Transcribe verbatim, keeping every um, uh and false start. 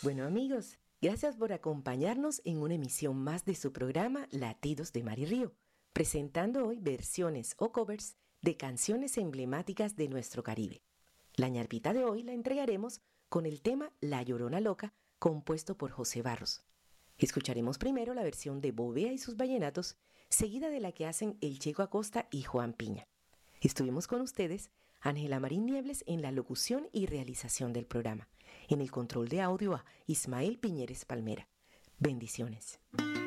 Bueno amigos, gracias por acompañarnos en una emisión más de su programa Latidos de Mar y Río, presentando hoy versiones o covers de canciones emblemáticas de nuestro Caribe. La ñarpita de hoy la entregaremos con el tema La Llorona Loca, compuesto por José Barros. Escucharemos primero la versión de Bovea y sus vallenatos, seguida de la que hacen El Checo Acosta y Juan Piña. Estuvimos con ustedes Ángela Marín Niebles en la locución y realización del programa. En el control de audio a Ismael Piñeres Palmera. Bendiciones.